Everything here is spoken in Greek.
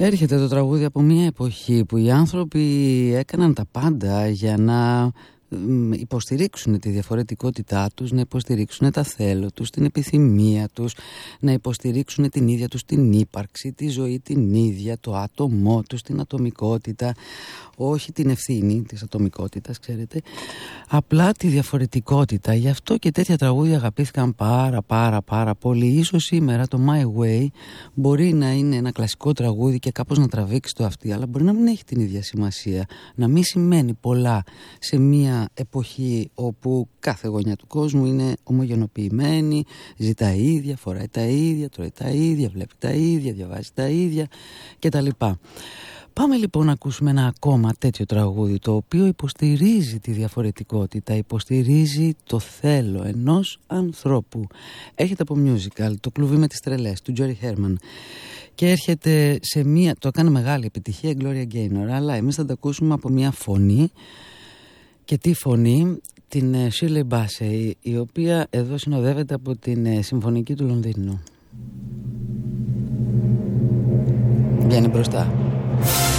Έρχεται το τραγούδι από μια εποχή που οι άνθρωποι έκαναν τα πάντα για να υποστηρίξουν τη διαφορετικότητά τους, να υποστηρίξουν τα θέλω τους, την επιθυμία τους, να υποστηρίξουν την ίδια τους την ύπαρξη, τη ζωή την ίδια, το άτομό τους, την ατομικότητα, όχι την ευθύνη της ατομικότητας, ξέρετε, απλά τη διαφορετικότητα. Γι' αυτό και τέτοια τραγούδια αγαπήθηκαν πάρα πολύ. Ίσως σήμερα το My Way μπορεί να είναι ένα κλασικό τραγούδι και κάπως να τραβήξει το αυτί, αλλά μπορεί να μην έχει την ίδια σημασία, να μην σημαίνει πολλά σε μια εποχή όπου κάθε γωνιά του κόσμου είναι ομογενοποιημένη, ζει τα ίδια, φοράει τα ίδια, τρώει τα ίδια, βλέπει τα ίδια, διαβάζει τα ίδια κτλ. Πάμε λοιπόν να ακούσουμε ένα ακόμα τέτοιο τραγούδι, το οποίο υποστηρίζει τη διαφορετικότητα, υποστηρίζει το θέλω ενός ανθρώπου. Έρχεται από musical, το κλουβί με τις τρελές του Τζόρι Χέρμαν, και έρχεται σε μία, το έκανε μεγάλη επιτυχία η Gloria Gaynor, αλλά εμείς θα το ακούσουμε από μία φωνή. Και τι φωνή? Την Shirley Bassey, η οποία εδώ συνοδεύεται από την Συμφωνική του Λονδίνου. Βγαίνει μπροστά.